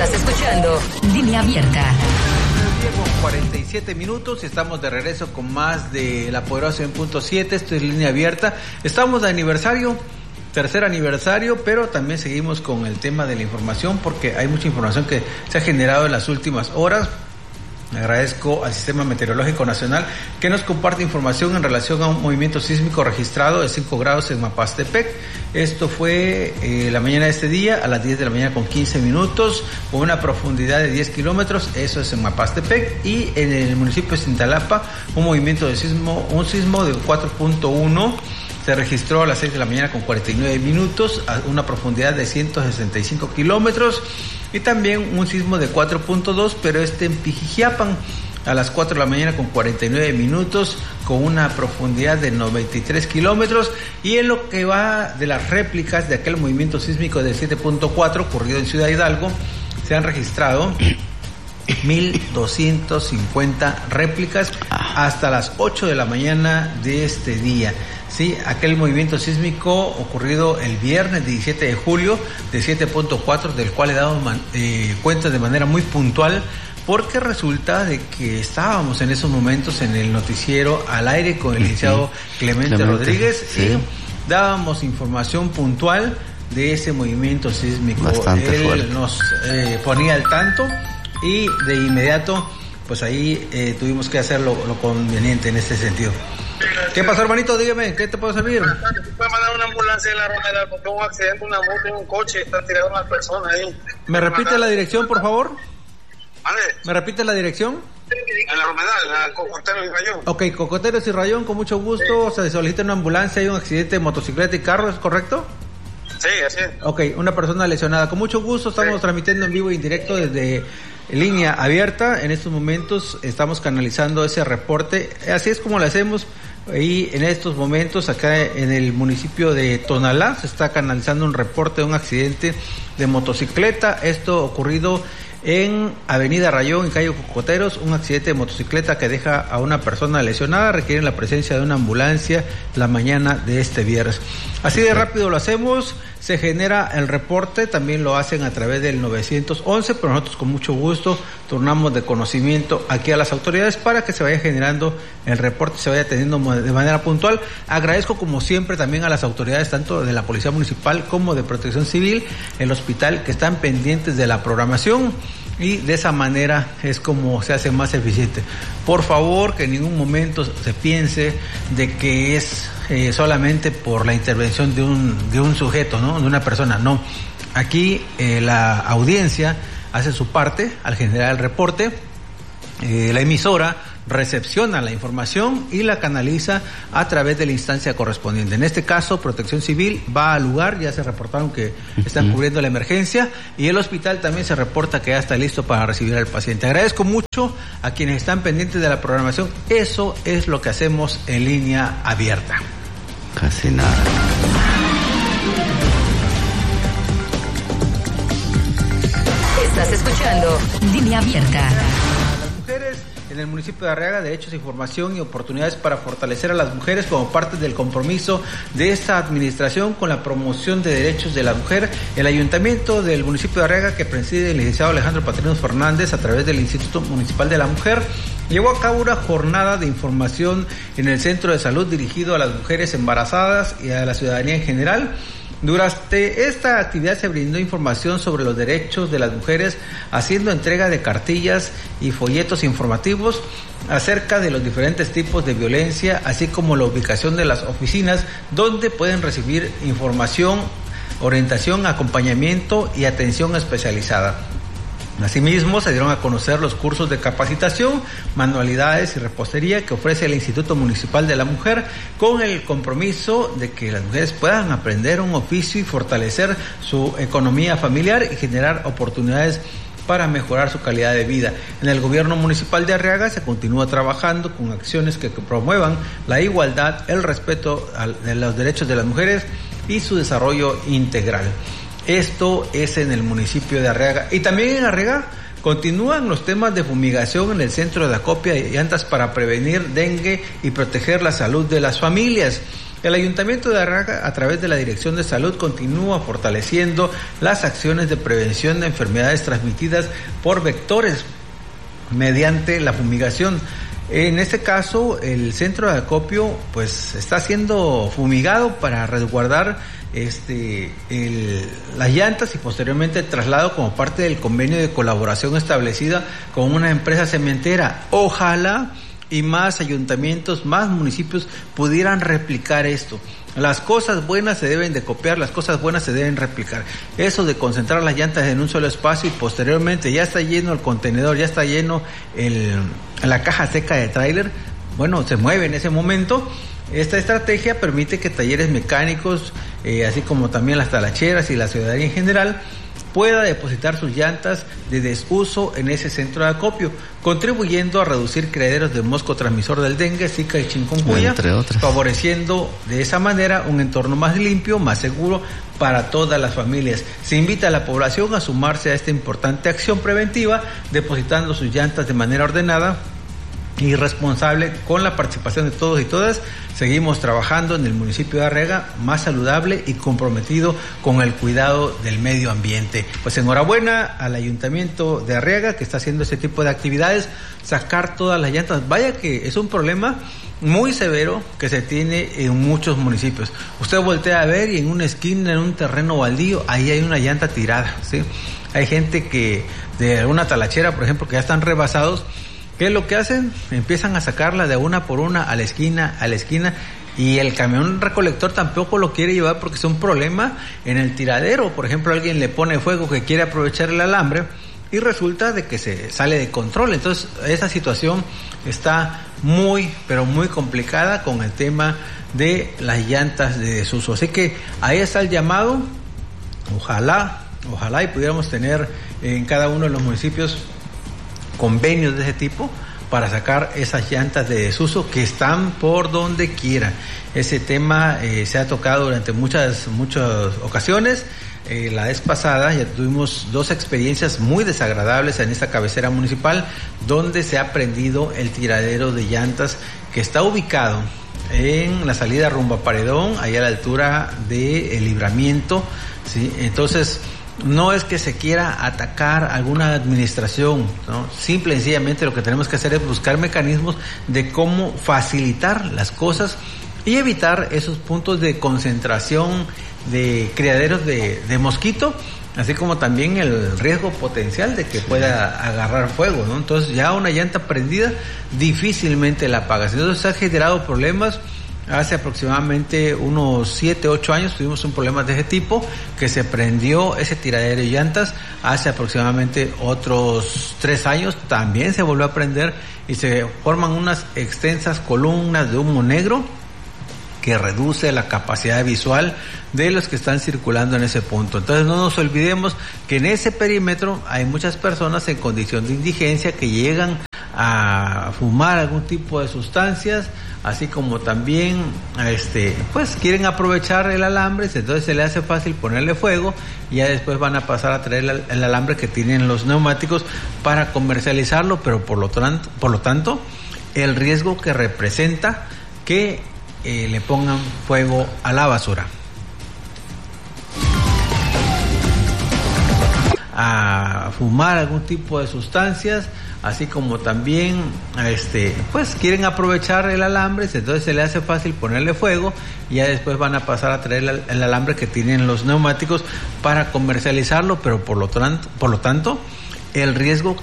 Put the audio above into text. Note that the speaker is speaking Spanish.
Estás escuchando Línea Abierta. 47 minutos y estamos de regreso con más de La Poderosa en .7. Esto es Línea Abierta. Estamos de aniversario, tercer aniversario, pero también seguimos con el tema de la información porque hay mucha información que se ha generado en las últimas horas. Agradezco al Sistema Meteorológico Nacional que nos comparte información en relación a un movimiento sísmico registrado de 5 grados en Mapastepec. Esto fue la mañana de este día, a las 10 de la mañana con 15 minutos, con una profundidad de 10 kilómetros, eso es en Mapastepec. Y en el municipio de Cintalapa, un movimiento de sismo de 4.1, se registró a las 6 de la mañana con 49 minutos, a una profundidad de 165 kilómetros. Y también un sismo de 4.2, pero en Pijijiapan, a las 4 de la mañana con 49 minutos, con una profundidad de 93 kilómetros. Y en lo que va de las réplicas de aquel movimiento sísmico de 7.4 ocurrido en Ciudad Hidalgo, se han registrado 1,250 réplicas hasta las 8 de la mañana de este día. Sí, aquel movimiento sísmico ocurrido el viernes 17 de julio de 7.4, del cual he dado cuenta de manera muy puntual, porque resulta de que estábamos en esos momentos en el noticiero al aire con el licenciado Clemente Rodríguez, sí, y dábamos información puntual de ese movimiento sísmico. Bastante Él fuerte. nos ponía al tanto y de inmediato pues ahí tuvimos que hacer lo conveniente en este sentido. ¿Qué pasó, hermanito? Dígame, ¿qué te puedo servir? ¿Puede mandar una ambulancia en la Romera? Porque hubo un accidente, una moto y un coche, están tirando a una persona ahí. ¿Me repite la dirección, por favor? ¿Vale? ¿Me repite la dirección? En la Romera, en la Cocoteros y Rayón. Ok, Cocoteros y Rayón, con mucho gusto. Sí. Se solicita una ambulancia, hay un accidente de motocicleta y carro, ¿es correcto? Sí, así es. Ok, una persona lesionada. Con mucho gusto, estamos transmitiendo en vivo y en directo desde Línea Abierta. En estos momentos estamos canalizando ese reporte. Así es como lo hacemos. Y en estos momentos, acá en el municipio de Tonalá, se está canalizando un reporte de un accidente de motocicleta. Esto ocurrido en Avenida Rayón, en calle Cocoteros, un accidente de motocicleta que deja a una persona lesionada, requiere la presencia de una ambulancia la mañana de este viernes. Así de rápido lo hacemos, se genera el reporte, también lo hacen a través del 911, pero nosotros con mucho gusto turnamos de conocimiento aquí a las autoridades para que se vaya generando el reporte, se vaya teniendo de manera puntual. Agradezco como siempre también a las autoridades, tanto de la Policía Municipal como de Protección Civil, el hospital, que están pendientes de la programación. Y de esa manera es como se hace más eficiente. Por favor, que en ningún momento se piense de que es solamente por la intervención de un sujeto, ¿no? De una persona. No. Aquí la audiencia hace su parte al generar el reporte. La emisora recepciona la información y la canaliza a través de la instancia correspondiente. En este caso, Protección Civil va al lugar, ya se reportaron que están cubriendo la emergencia, y el hospital también se reporta que ya está listo para recibir al paciente. Agradezco mucho a quienes están pendientes de la programación. Eso es lo que hacemos en Línea Abierta. Casi nada. Estás escuchando Línea Abierta. Las mujeres en el municipio de Arriaga, derechos, información y oportunidades para fortalecer a las mujeres como parte del compromiso de esta administración con la promoción de derechos de la mujer. El ayuntamiento del municipio de Arriaga, que preside el licenciado Alejandro Patrinos Fernández a través del Instituto Municipal de la Mujer, llevó a cabo una jornada de información en el centro de salud dirigido a las mujeres embarazadas y a la ciudadanía en general. Durante esta actividad se brindó información sobre los derechos de las mujeres, haciendo entrega de cartillas y folletos informativos acerca de los diferentes tipos de violencia, así como la ubicación de las oficinas donde pueden recibir información, orientación, acompañamiento y atención especializada. Asimismo, se dieron a conocer los cursos de capacitación, manualidades y repostería que ofrece el Instituto Municipal de la Mujer, con el compromiso de que las mujeres puedan aprender un oficio y fortalecer su economía familiar y generar oportunidades para mejorar su calidad de vida. En el gobierno municipal de Arriaga se continúa trabajando con acciones que promuevan la igualdad, el respeto de los derechos de las mujeres y su desarrollo integral. Esto es en el municipio de Arriaga. Y también en Arriaga continúan los temas de fumigación en el centro de acopio de llantas para prevenir dengue y proteger la salud de las familias. El Ayuntamiento de Arriaga, a través de la Dirección de Salud, continúa fortaleciendo las acciones de prevención de enfermedades transmitidas por vectores mediante la fumigación. En este caso, el centro de acopio pues está siendo fumigado para resguardar las llantas y posteriormente el traslado como parte del convenio de colaboración establecida con una empresa cementera. Ojalá y más ayuntamientos, más municipios pudieran replicar esto. Las cosas buenas se deben de copiar, las cosas buenas se deben replicar. Eso de concentrar las llantas en un solo espacio y posteriormente ya está lleno el contenedor, ya está lleno la caja seca de tráiler, bueno, se mueve en ese momento. Esta estrategia permite que talleres mecánicos, así como también las talacheras y la ciudadanía en general, pueda depositar sus llantas de desuso en ese centro de acopio, contribuyendo a reducir criaderos de mosco transmisor del dengue, zika y chikungunya, entre otras, favoreciendo de esa manera un entorno más limpio, más seguro para todas las familias. Se invita a la población a sumarse a esta importante acción preventiva, depositando sus llantas de manera ordenada y responsable. Con la participación de todos y todas, seguimos trabajando en el municipio de Arriaga más saludable y comprometido con el cuidado del medio ambiente. Pues enhorabuena al Ayuntamiento de Arriaga que está haciendo ese tipo de actividades, sacar todas las llantas. Vaya que es un problema muy severo que se tiene en muchos municipios. Usted voltea a ver y en una esquina, en un terreno baldío, ahí hay una llanta tirada, ¿sí? Hay gente que de alguna talachera, por ejemplo, que ya están rebasados. ¿Qué es lo que hacen? Empiezan a sacarla de una por una a la esquina, y el camión recolector tampoco lo quiere llevar porque es un problema en el tiradero. Por ejemplo, alguien le pone fuego que quiere aprovechar el alambre y resulta de que se sale de control. Entonces, esa situación está muy, pero muy complicada con el tema de las llantas de desuso. Así que ahí está el llamado. Ojalá y pudiéramos tener en cada uno de los municipios convenios de ese tipo para sacar esas llantas de desuso que están por donde quiera. Ese tema se ha tocado durante muchas ocasiones. La vez pasada ya tuvimos 2 experiencias muy desagradables en esta cabecera municipal donde se ha prendido el tiradero de llantas que está ubicado en la salida rumbo a Paredón, allá a la altura de El Libramiento, ¿sí? Entonces, no es que se quiera atacar alguna administración, ¿no? Simple y sencillamente lo que tenemos que hacer es buscar mecanismos de cómo facilitar las cosas y evitar esos puntos de concentración de criaderos de mosquito, así como también el riesgo potencial de que pueda agarrar fuego, ¿no? Entonces ya una llanta prendida difícilmente la apagas. Entonces ha generado problemas. Hace aproximadamente unos 7, 8 años tuvimos un problema de ese tipo, que se prendió ese tiradero de llantas. Hace aproximadamente otros 3 años también se volvió a prender y se forman unas extensas columnas de humo negro que reduce la capacidad visual de los que están circulando en ese punto. Entonces no nos olvidemos que en ese perímetro hay muchas personas en condición de indigencia que llegan a fumar algún tipo de sustancias, así como también pues quieren aprovechar el alambre, entonces se le hace fácil ponerle fuego y ya después van a pasar a traer el alambre que tienen los neumáticos para comercializarlo, pero por lo tanto el riesgo que representa que le pongan fuego a la basura, a fumar algún tipo de sustancias, así como también pues quieren aprovechar el alambre, entonces se le hace fácil ponerle fuego y ya después van a pasar a traer el alambre que tienen los neumáticos para comercializarlo, pero por lo tanto el riesgo